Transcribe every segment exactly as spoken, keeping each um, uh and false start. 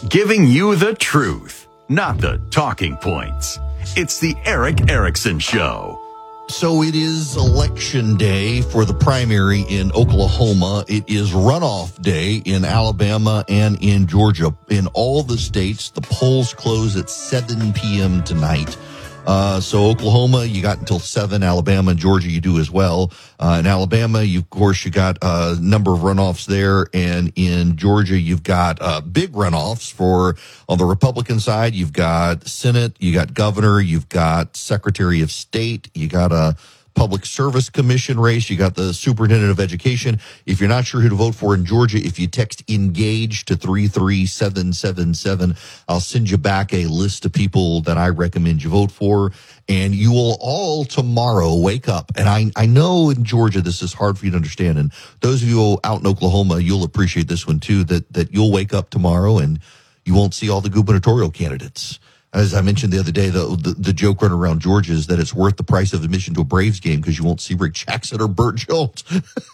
Giving you the truth, not the talking points. It's the Erick Erickson Show. So it is election day for the primary in Oklahoma. It is runoff day in Alabama and in Georgia. In all the states, the polls close at seven p.m. tonight. Uh, so Oklahoma, you got until seven. Alabama and Georgia, you do as well. Uh, in Alabama, you, of course, you got a number of runoffs there. And in Georgia, you've got uh, big runoffs for, on the Republican side, you've got Senate, you got governor, you've got Secretary of State, you got a Public Service Commission race, you got the Superintendent of Education. If you're not sure who to vote for in Georgia, if you text ENGAGE to three three seven seven seven, I'll send you back a list of people that I recommend you vote for. And you will all tomorrow wake up. And I, I know in Georgia this is hard for you to understand. And those of you out in Oklahoma, you'll appreciate this one too, that, that you'll wake up tomorrow and you won't see all the gubernatorial candidates. As I mentioned the other day, the, the the joke running around Georgia is that it's worth the price of admission to a Braves game because you won't see Rick Jackson or Burt Jones.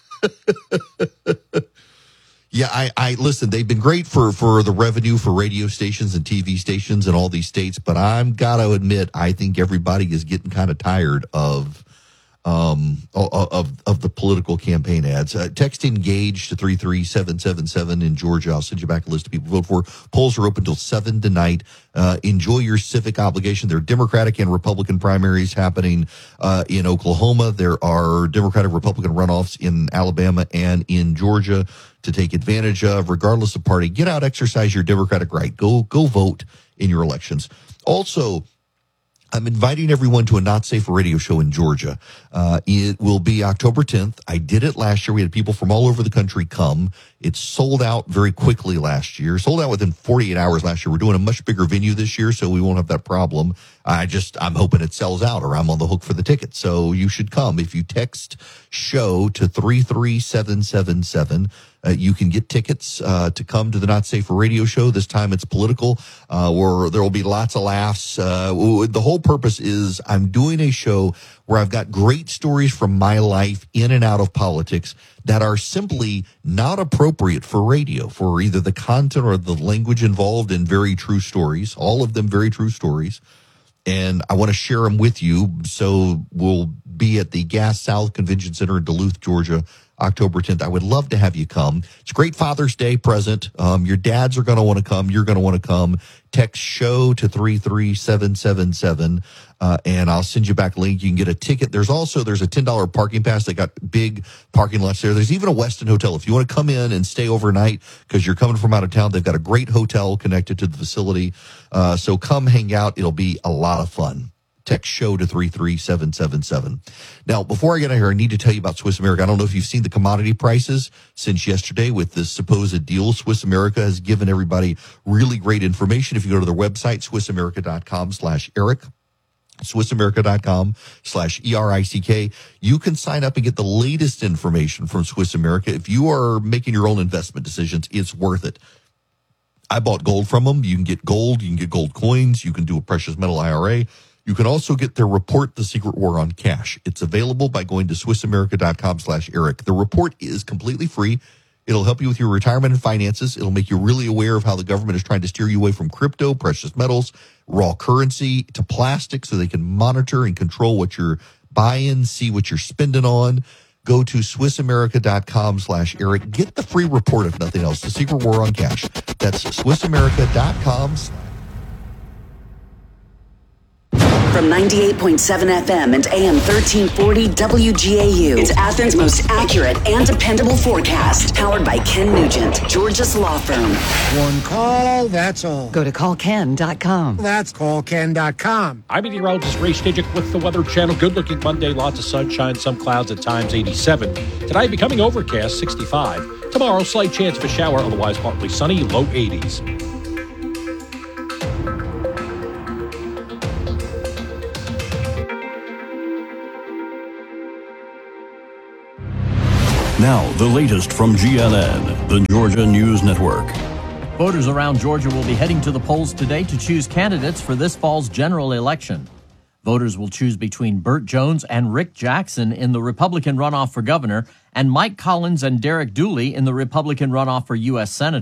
Yeah, I, I listen, they've been great for, for the revenue for radio stations and T V stations in all these states, but I'm got to admit, I think everybody is getting kind of tired of um of of the political campaign ads. Uh, text ENGAGE to three three seven seven seven in Georgia. I'll send you back a list of people to vote for. Polls are open till seven tonight. Uh, enjoy your civic obligation. There are Democratic and Republican primaries happening uh, in Oklahoma. There are Democratic Republican runoffs in Alabama and in Georgia to take advantage of, regardless of party. Get out, exercise your Democratic right. Go go vote in your elections. Also, I'm inviting everyone to a Not Safe for Radio show in Georgia. Uh, it will be October tenth. I did it last year. We had people from all over the country come. It sold out very quickly last year. Sold out within forty-eight hours last year. We're doing a much bigger venue this year, so we won't have that problem. I just, I'm hoping it sells out or I'm on the hook for the ticket. So you should come. If you text show to three three seven seven seven, Uh, you can get tickets uh, to come to the Not Safe for Radio show. This time it's political, uh, where there will be lots of laughs. Uh, the whole purpose is I'm doing a show where I've got great stories from my life in and out of politics that are simply not appropriate for radio, for either the content or the language involved in very true stories, all of them very true stories. And I want to share them with you. So we'll be at the Gas South Convention Center in Duluth, Georgia, October tenth. I would love to have you come. It's a great Father's Day present. Um, your dads are going to want to come. You're going to want to come. Text show to three three seven seven seven, uh, and I'll send you back a link. You can get a ticket. There's also, there's a ten dollars parking pass. They got big parking lots there. There's even a Westin Hotel. If you want to come in and stay overnight because you're coming from out of town, they've got a great hotel connected to the facility. Uh, so come hang out. It'll be a lot of fun. Text show to three three seven seven seven. Now, before I get out here, I need to tell you about Swiss America. I don't know if you've seen the commodity prices since yesterday with this supposed deal. Swiss America has given everybody really great information. If you go to their website, swiss america dot com slash Eric, swiss america dot com slash E R I C K, you can sign up and get the latest information from Swiss America. If you are making your own investment decisions, it's worth it. I bought gold from them. You can get gold. You can get gold coins. You can do a precious metal I R A. You can also get their report, The Secret War on Cash. It's available by going to swiss america dot com slash Eric. The report is completely free. It'll help you with your retirement and finances. It'll make you really aware of how the government is trying to steer you away from crypto, precious metals, raw currency, to plastic, so they can monitor and control what you're buying, see what you're spending on. Go to swiss america dot com slash Eric. Get the free report, if nothing else, The Secret War on Cash. That's swiss america dot com. From ninety-eight point seven F M and A M thirteen forty W G A U, it's Athens' most accurate and dependable forecast. Powered by Ken Nugent, Georgia's law firm. One call, that's all. Go to call ken dot com. That's call ken dot com. I'm meteorologist Ray Stajic with the Weather Channel. Good-looking Monday, lots of sunshine, some clouds at times, eighty-seven. Tonight, becoming overcast, sixty-five. Tomorrow, slight chance of a shower, otherwise partly sunny, low eighties. Now, the latest from G N N, the Georgia News Network. Voters around Georgia will be heading to the polls today to choose candidates for this fall's general election. Voters will choose between Burt Jones and Rick Jackson in the Republican runoff for governor and Mike Collins and Derek Dooley in the Republican runoff for U S Senator.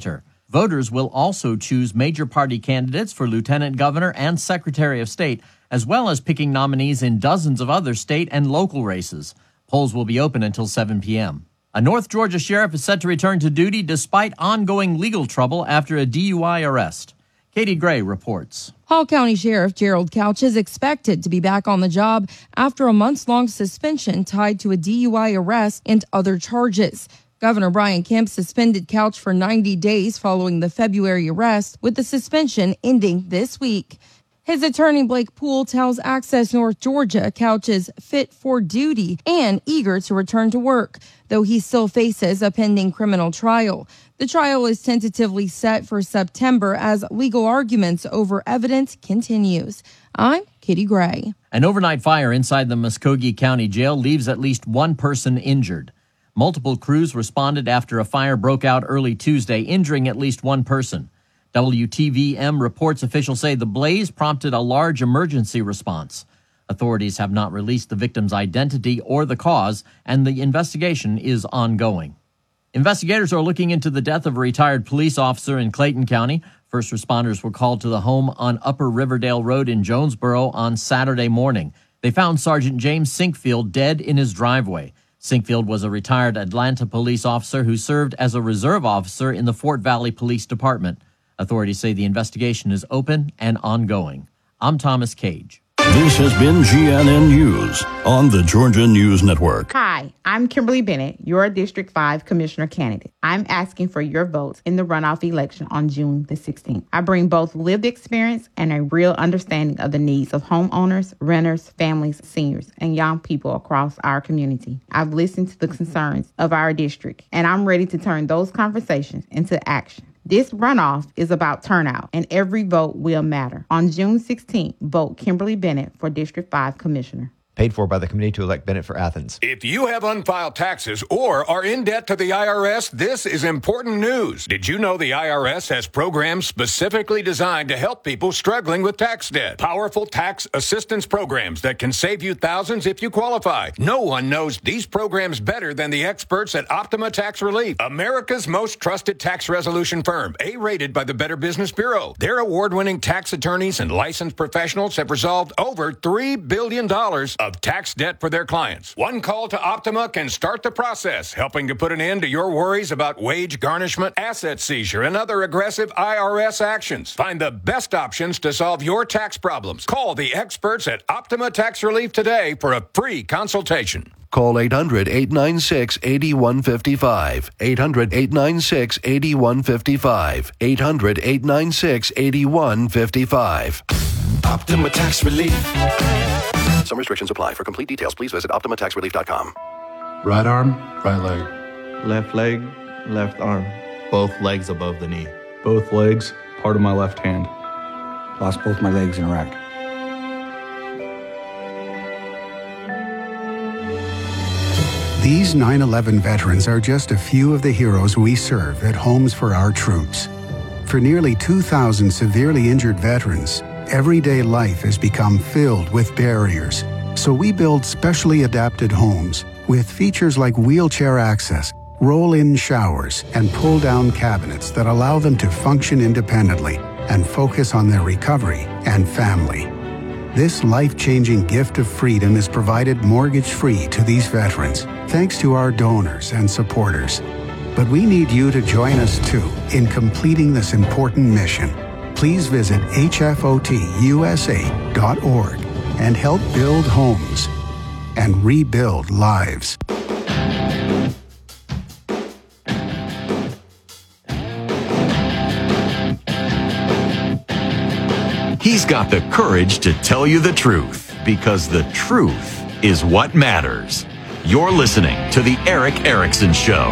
Voters will also choose major party candidates for lieutenant governor and secretary of state, as well as picking nominees in dozens of other state and local races. Polls will be open until seven p.m. A North Georgia sheriff is set to return to duty despite ongoing legal trouble after a D U I arrest. Katie Gray reports. Hall County Sheriff Gerald Couch is expected to be back on the job after a months-long suspension tied to a D U I arrest and other charges. Governor Brian Kemp suspended Couch for ninety days following the February arrest, with the suspension ending this week. His attorney Blake Poole tells Access North Georgia Couch is fit for duty and eager to return to work, though he still faces a pending criminal trial. The trial is tentatively set for September as legal arguments over evidence continues. I'm Kitty Gray. An overnight fire inside the Muskogee County Jail leaves at least one person injured. Multiple crews responded after a fire broke out early Tuesday, injuring at least one person. W T V M reports officials say the blaze prompted a large emergency response. Authorities have not released the victim's identity or the cause, and the investigation is ongoing. Investigators are looking into the death of a retired police officer in Clayton County. First responders were called to the home on Upper Riverdale Road in Jonesboro on Saturday morning. They found Sergeant James Sinkfield dead in his driveway. Sinkfield was a retired Atlanta police officer who served as a reserve officer in the Fort Valley Police Department. Authorities say the investigation is open and ongoing. I'm Thomas Cage. This has been G N N News on the Georgia News Network. Hi, I'm Kimberly Bennett, your District five Commissioner candidate. I'm asking for your votes in the runoff election on June the sixteenth. I bring both lived experience and a real understanding of the needs of homeowners, renters, families, seniors, and young people across our community. I've listened to the concerns of our district, and I'm ready to turn those conversations into action. This runoff is about turnout, and every vote will matter. On June sixteenth, vote Kimberly Bennett for District five Commissioner. Paid for by the committee to elect Bennett for Athens. If you have unfiled taxes or are in debt to the I R S, this is important news. Did you know the I R S has programs specifically designed to help people struggling with tax debt? Powerful tax assistance programs that can save you thousands if you qualify. No one knows these programs better than the experts at Optima Tax Relief, America's most trusted tax resolution firm, A-rated by the Better Business Bureau. Their award-winning tax attorneys and licensed professionals have resolved over three billion dollars of of tax debt for their clients. One call to Optima can start the process, helping to put an end to your worries about wage garnishment, asset seizure, and other aggressive I R S actions. Find the best options to solve your tax problems. Call the experts at Optima Tax Relief today for a free consultation. Call eight hundred, eight nine six, eight one five five. eight hundred, eight nine six, eight one five five. eight hundred, eight nine six, eight one five five. Optima Tax Relief. Some restrictions apply. For complete details, please visit optima tax relief dot com. Right arm, right leg. Left leg, left arm. Both legs above the knee. Both legs, part of my left hand. Lost both my legs in Iraq. These nine eleven veterans are just a few of the heroes we serve at Homes for Our Troops. For nearly two thousand severely injured veterans, everyday life has become filled with barriers. So we build specially adapted homes with features like wheelchair access, roll-in showers, and pull-down cabinets that allow them to function independently and focus on their recovery and family. This life-changing gift of freedom is provided mortgage-free to these veterans, thanks to our donors and supporters. But we need you to join us too in completing this important mission. Please visit H F O T U S A dot org and help build homes and rebuild lives. He's got the courage to tell you the truth, because the truth is what matters. You're listening to The Erick Erickson Show.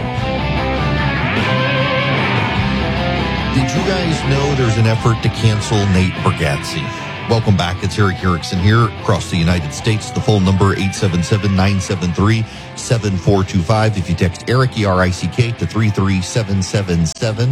Did you guys know there's an effort to cancel Nate Bargatze? Welcome back. It's Erick Erickson here across the United States. The phone number, eight seven seven, nine seven three, seven four two five. If you text Erick, E R I C K, to three three seven seven seven,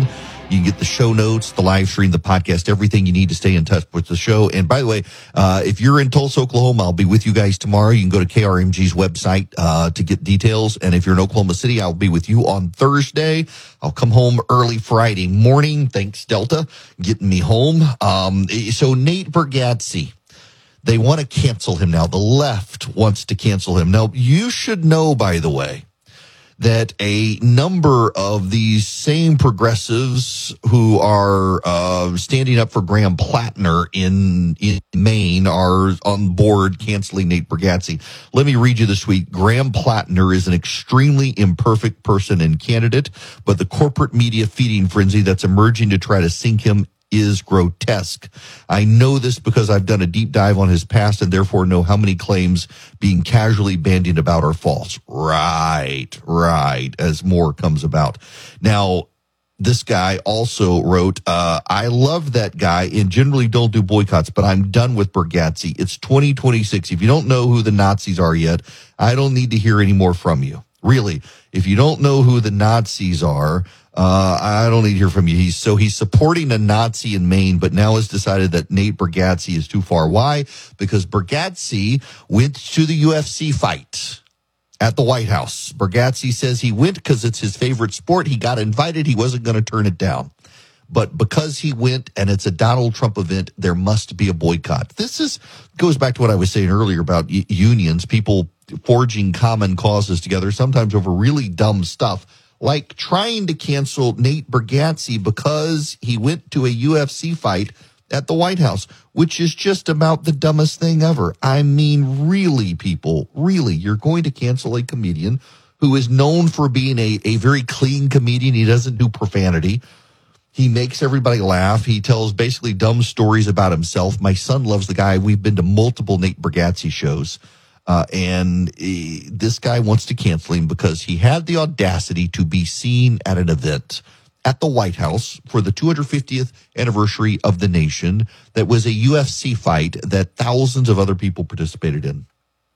You can get the show notes, the live stream, the podcast, everything you need to stay in touch with the show. And by the way, uh, if you're in Tulsa, Oklahoma, I'll be with you guys tomorrow. You can go to K R M G's website uh, to get details. And if you're in Oklahoma City, I'll be with you on Thursday. I'll come home early Friday morning. Thanks, Delta, getting me home. Um, so Nate Bargatze, they want to cancel him now. The left wants to cancel him. Now, you should know, by the way, that a number of these same progressives who are uh, standing up for Graham Plattner in, in Maine are on board canceling Nate Bargatze. Let me read you this week. Graham Plattner is an extremely imperfect person and candidate, but the corporate media feeding frenzy that's emerging to try to sink him is grotesque. I know this because I've done a deep dive on his past and therefore know how many claims being casually bandied about are false. Right, right, as more comes about. Now, this guy also wrote, uh, I love that guy and generally don't do boycotts, but I'm done with Bargatze. It's twenty twenty-six. If you don't know who the Nazis are yet, I don't need to hear any more from you. Really, if you don't know who the Nazis are, Uh, I don't need to hear from you. He's so he's supporting a Nazi in Maine, but now has decided that Nate Bargatze is too far. Why? Because Bargatze went to the U F C fight at the White House. Bargatze says he went because it's his favorite sport. He got invited. He wasn't going to turn it down. But because he went and it's a Donald Trump event, there must be a boycott. This is goes back to what I was saying earlier about y- unions, people forging common causes together, sometimes over really dumb stuff. Like trying to cancel Nate Bargatze because he went to a U F C fight at the White House, which is just about the dumbest thing ever. I mean, really, people, really, you're going to cancel a comedian who is known for being a, a very clean comedian. He doesn't do profanity. He makes everybody laugh. He tells basically dumb stories about himself. My son loves the guy. We've been to multiple Nate Bargatze shows. Uh, and uh, this guy wants to cancel him because he had the audacity to be seen at an event at the White House for the two hundred fiftieth anniversary of the nation that was a U F C fight that thousands of other people participated in.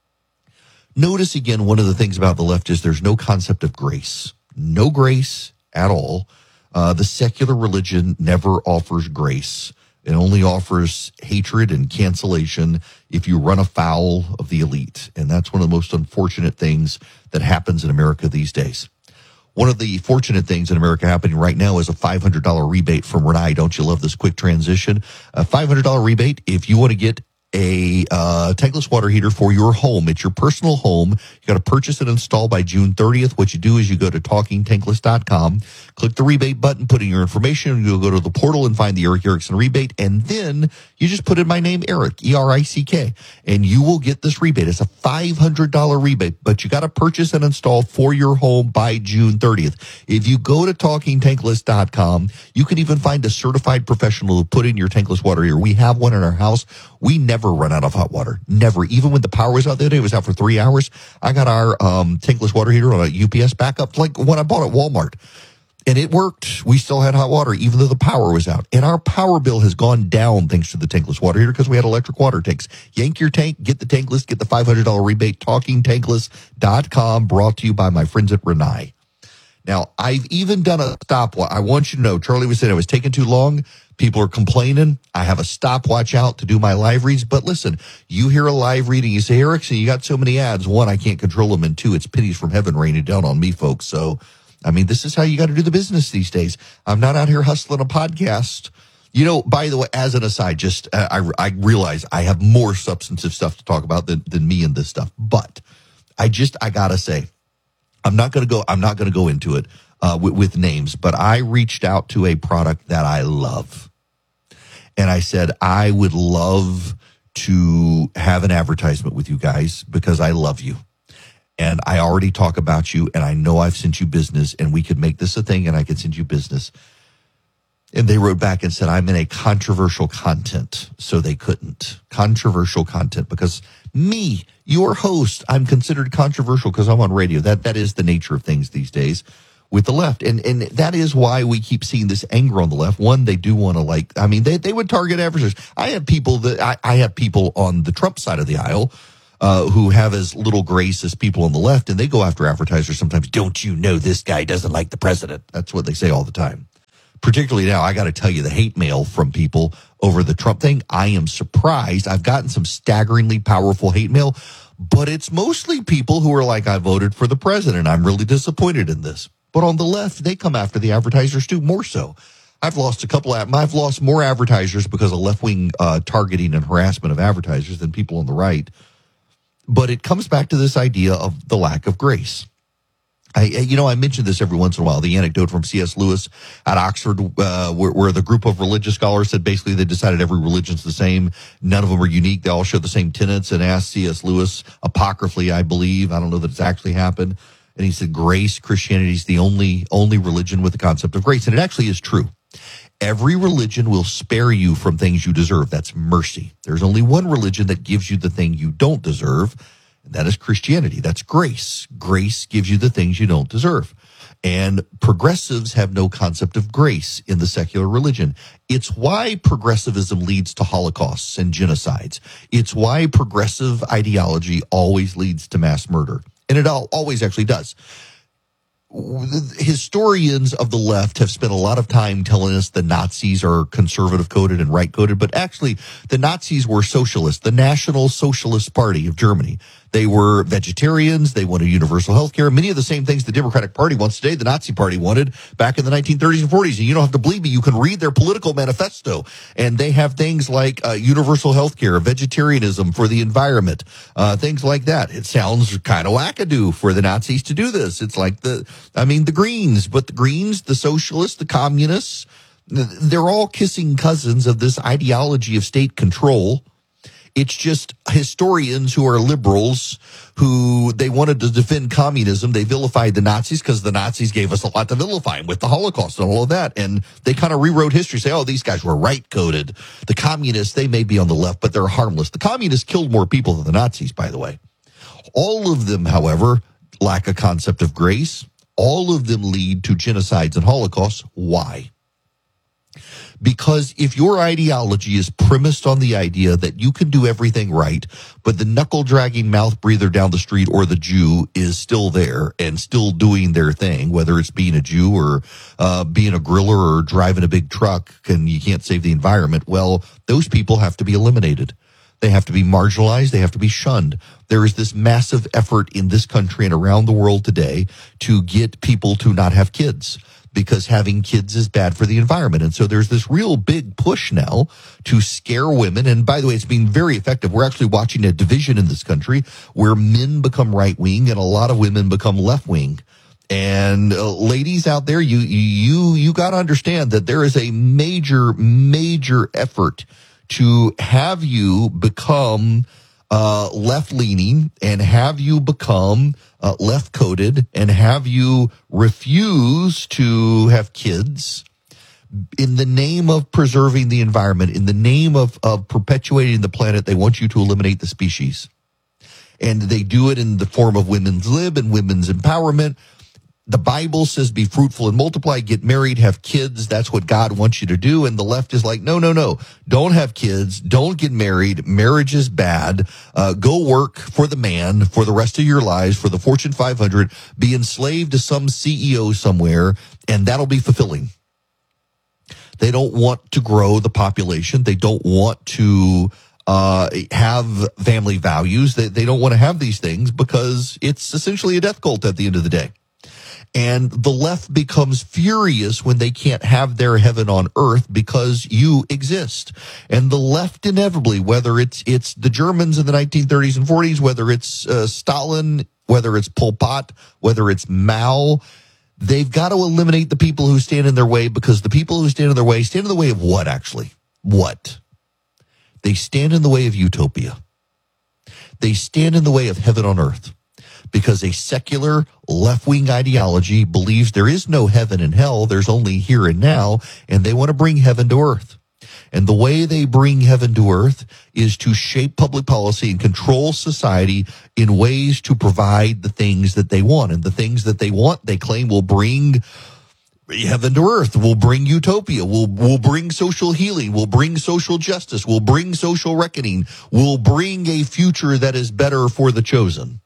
Notice again, one of the things about the left is there's no concept of grace. No grace at all. Uh, the secular religion never offers grace. It only offers hatred and cancellation if you run afoul of the elite. And that's one of the most unfortunate things that happens in America these days. One of the fortunate things in America happening right now is a five hundred dollars rebate from Renai. Don't you love this quick transition? A five hundred dollars rebate if you want to get a uh, tankless water heater for your home. It's your personal home. You got to purchase and install by June thirtieth. What you do is you go to talking tankless dot com, click the rebate button, put in your information, you'll go to the portal and find the Eric Erickson rebate, and then you just put in my name, Eric, E R I C K, and you will get this rebate. It's a five hundred dollars rebate, but you got to purchase and install for your home by June thirtieth. If you go to talking tankless dot com, you can even find a certified professional to put in your tankless water heater. We have one in our house. We never run out of hot water. Never. Even when the power was out the other day, it was out for three hours. I got our um, tankless water heater on a U P S backup, like when I bought it at Walmart. And it worked. We still had hot water, even though the power was out. And our power bill has gone down thanks to the tankless water heater because we had electric water tanks. Yank your tank, get the tankless, get the five hundred dollars rebate. talking tankless dot com, brought to you by my friends at Renai. Now, I've even done a stopwatch. I want you to know, Charlie was saying I was taking too long. People are complaining. I have a stopwatch out to do my live reads. But listen, you hear a live reading, you say, Erickson, you got so many ads. One, I can't control them. And two, it's pennies from heaven raining down on me, folks. So, I mean, this is how you got to do the business these days. I'm not out here hustling a podcast. You know, by the way, as an aside, just uh, I, I realize I have more substantive stuff to talk about than, than me and this stuff. But I just, I got to say, I'm not going to go, I'm not going to go into it uh, with, with names, but I reached out to a product that I love. And I said, I would love to have an advertisement with you guys because I love you. And I already talk about you and I know I've sent you business and we could make this a thing and I could send you business. And they wrote back and said, I'm in a controversial content. So they couldn't. Controversial content because me, your host, I'm considered controversial because I'm on radio. That That is the nature of things these days with the left. And and that is why we keep seeing this anger on the left. One, they do want to like, I mean, they, they would target advertisers. I have people that, I, I have people on the Trump side of the aisle uh, who have as little grace as people on the left, and they go after advertisers sometimes. Don't you know this guy doesn't like the president? That's what they say all the time. particularly now, I got to tell you, the hate mail from people over the Trump thing, I am surprised. I've gotten some staggeringly powerful hate mail, but it's mostly people who are like, I voted for the president. I'm really disappointed in this. But on the left, they come after the advertisers too, more so. I've lost a couple of, I've lost more advertisers because of left-wing uh, targeting and harassment of advertisers than people on the right. But it comes back to this idea of the lack of grace. I, you know, I mention this every once in a while, the anecdote from C S Lewis at Oxford, uh, where, where the group of religious scholars said basically they decided every religion's the same. None of them are unique. They all share the same tenets, and asked C S Lewis, apocryphally, I believe, I don't know that it's actually happened. And he said, grace, Christianity is the only, only religion with the concept of grace. And it actually is true. Every religion will spare you from things you deserve. That's mercy. There's only one religion that gives you the thing you don't deserve. And that is Christianity. That's grace. Grace gives you the things you don't deserve. And progressives have no concept of grace in the secular religion. It's why progressivism leads to holocausts and genocides. It's why progressive ideology always leads to mass murder. And it always actually does. Historians of the left have spent a lot of time telling us the Nazis are conservative coded and right coded, but actually the Nazis were socialists, the National Socialist Party of Germany. They were vegetarians. They wanted universal health care. Many of the same things the Democratic Party wants today, the Nazi Party wanted back in the nineteen thirties and forties. And you don't have to believe me. You can read their political manifesto. And they have things like uh, universal health care, vegetarianism for the environment, uh, things like that. It sounds kind of wackadoo for the Nazis to do this. It's like the, I mean, the Greens, but the Greens, the socialists, the communists, they're all kissing cousins of this ideology of state control. It's just historians who are liberals who they wanted to defend communism. They vilified the Nazis because the Nazis gave us a lot to vilify with the Holocaust and all of that. And they kind of rewrote history, say, oh, these guys were right coded. The communists, they may be on the left, but they're harmless. The communists killed more people than the Nazis, by the way. All of them, however, lack a concept of grace. All of them lead to genocides and holocausts. Why? Because if your ideology is premised on the idea that you can do everything right, but the knuckle-dragging mouth breather down the street or the Jew is still there and still doing their thing, whether it's being a Jew or uh, being a griller or driving a big truck, and you can't save the environment, well, those people have to be eliminated. They have to be marginalized. They have to be shunned. There is this massive effort in this country and around the world today to get people to not have kids, because having kids is bad for the environment. And so there's this real big push now to scare women. And by the way, it's been very effective. We're actually watching a division in this country where men become right-wing and a lot of women become left-wing. And uh, ladies out there, you, you, you got to understand that there is a major, major effort to have you become uh, left-leaning and have you become uh, left-coded and have you refuse to have kids in the name of preserving the environment, in the name of, of perpetuating the planet. They want you to eliminate the species. And they do it in the form of women's lib and women's empowerment. The Bible says be fruitful and multiply, get married, have kids. That's what God wants you to do. And the left is like, no, no, no. Don't have kids. Don't get married. Marriage is bad. Uh, go work for the man for the rest of your lives, for the Fortune five hundred. Be enslaved to some C E O somewhere, and that'll be fulfilling. They don't want to grow the population. They don't want to uh, have family values. They, they don't want to have these things because it's essentially a death cult at the end of the day. And the left becomes furious when they can't have their heaven on earth because you exist. And the left inevitably, whether it's it's the Germans in the nineteen thirties and forties, whether it's uh, Stalin, whether it's Pol Pot, whether it's Mao, they've got to eliminate the people who stand in their way, because the people who stand in their way stand in the way of what, actually? What? They stand in the way of utopia. They stand in the way of heaven on earth. Because a secular left-wing ideology believes there is no heaven and hell, there's only here and now, and they want to bring heaven to earth. And the way they bring heaven to earth is to shape public policy and control society in ways to provide the things that they want. And the things that they want, they claim, will bring heaven to earth, will bring utopia, will will bring social healing, will bring social justice, will bring social reckoning, will bring a future that is better for the chosen.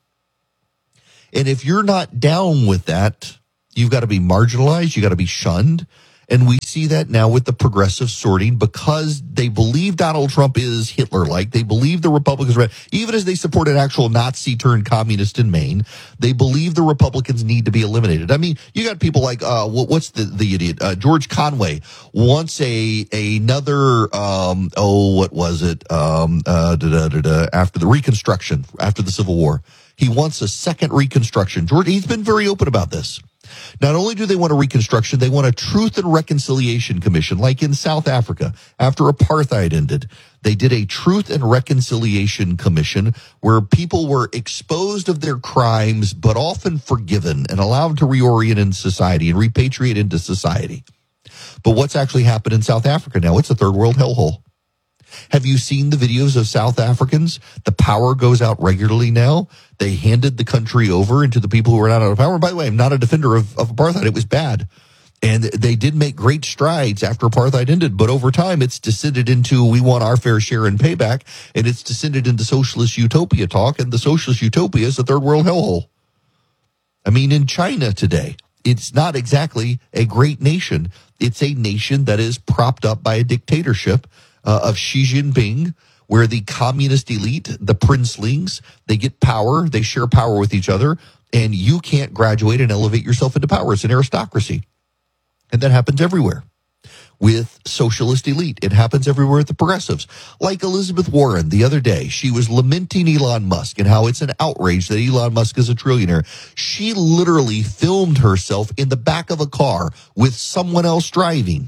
And if you're not down with that, you've got to be marginalized. You got to be shunned. And we see that now with the progressive sorting because they believe Donald Trump is Hitler-like. They believe the Republicans, even as they support an actual Nazi-turned communist in Maine, they believe the Republicans need to be eliminated. I mean, you got people like, uh, what's the, the idiot? Uh, George Conway wants a, another, um, oh, what was it? Um, uh, da, da, da, da, after the Reconstruction, after the Civil War. He wants a second Reconstruction. George, he's been very open about this. Not only do they want a reconstruction, they want a Truth and Reconciliation Commission, like in South Africa. After apartheid ended, they did a Truth and Reconciliation Commission where people were exposed of their crimes, but often forgiven and allowed to reorient in society and repatriate into society. But what's actually happened in South Africa now? It's a third world hellhole. Have you seen the videos of South Africans? The power goes out regularly now. They handed the country over into the people who were not out of power. By the way, I'm not a defender of, of apartheid. It was bad. And they did make great strides after apartheid ended. But over time, it's descended into we want our fair share and payback. And it's descended into socialist utopia talk. And the socialist utopia is a third world hellhole. I mean, in China today, it's not exactly a great nation. It's a nation that is propped up by a dictatorship Uh, of Xi Jinping, where the communist elite, the princelings, they get power, they share power with each other, and you can't graduate and elevate yourself into power. It's an aristocracy. And that happens everywhere with socialist elite. It happens everywhere with the progressives. Like Elizabeth Warren the other day, she was lamenting Elon Musk and how it's an outrage that Elon Musk is a trillionaire. She literally filmed herself in the back of a car with someone else driving.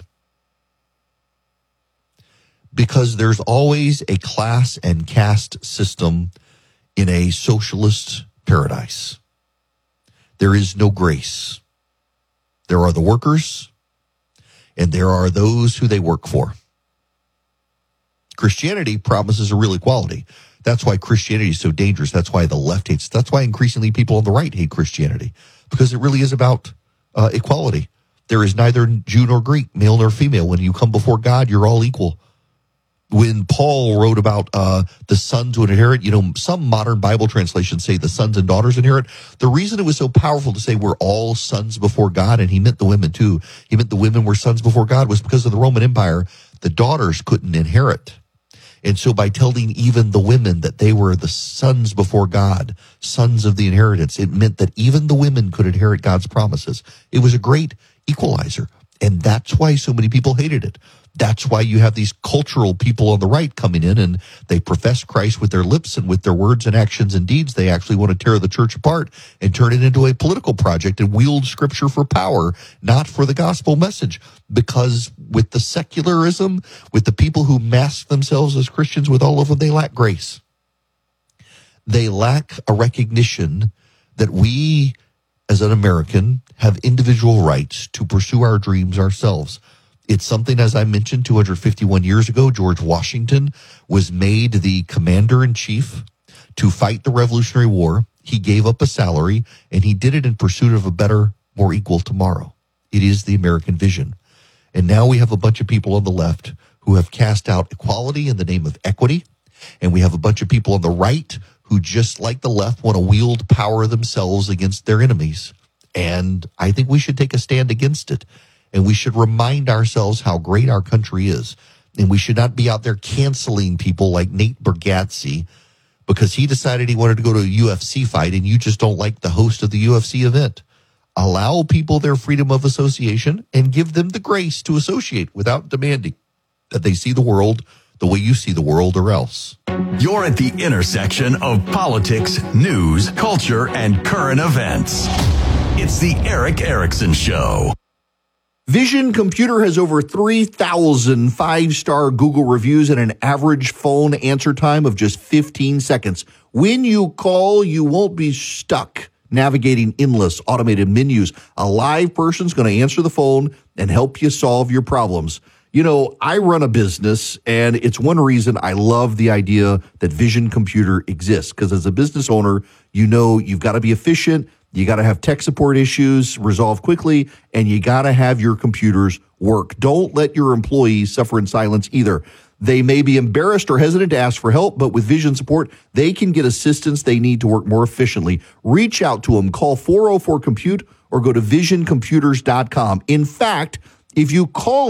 Because there's always a class and caste system in a socialist paradise. There is no grace. There are the workers, and there are those who they work for. Christianity promises a real equality. That's why Christianity is so dangerous. That's why the left hates. That's why increasingly people on the right hate Christianity, because it really is about uh, equality. There is neither Jew nor Greek, male nor female. When you come before God, you're all equal. When Paul wrote about uh, the sons who inherit, you know, some modern Bible translations say the sons and daughters inherit. The reason it was so powerful to say we're all sons before God, and he meant the women too, he meant the women were sons before God, was because of the Roman Empire, the daughters couldn't inherit. And so by telling even the women that they were the sons before God, sons of the inheritance, it meant that even the women could inherit God's promises. It was a great equalizer. And that's why so many people hated it. That's why you have these cultural people on the right coming in and they profess Christ with their lips, and with their words and actions and deeds, they actually want to tear the church apart and turn it into a political project and wield scripture for power, not for the gospel message. Because with the secularism, with the people who mask themselves as Christians, with all of them, they lack grace. They lack a recognition that we, as an American, have individual rights to pursue our dreams ourselves. It's something, as I mentioned, two hundred fifty-one years ago, George Washington was made the commander-in-chief to fight the Revolutionary War. He gave up a salary, and he did it in pursuit of a better, more equal tomorrow. It is the American vision. And now we have a bunch of people on the left who have cast out equality in the name of equity, and we have a bunch of people on the right who, just like the left, want to wield power themselves against their enemies. And I think we should take a stand against it. And we should remind ourselves how great our country is. And we should not be out there canceling people like Nate Bargatze because he decided he wanted to go to a U F C fight and you just don't like the host of the U F C event. Allow people their freedom of association and give them the grace to associate without demanding that they see the world the way you see the world, or else. You're at the intersection of politics, news, culture, and current events. It's the Erick Erickson Show. Vision Computer has over three thousand five-star Google reviews and an average phone answer time of just fifteen seconds. When you call, you won't be stuck navigating endless automated menus. A live person's going to answer the phone and help you solve your problems. You know, I run a business, and it's one reason I love the idea that Vision Computer exists, because as a business owner, you know you've got to be efficient. You got to have tech support issues resolved quickly, and you got to have your computers work. Don't let your employees suffer in silence either. They may be embarrassed or hesitant to ask for help, but with Vision support, they can get assistance they need to work more efficiently. Reach out to them. Call four oh four compute or go to vision computers dot com. In fact, if you call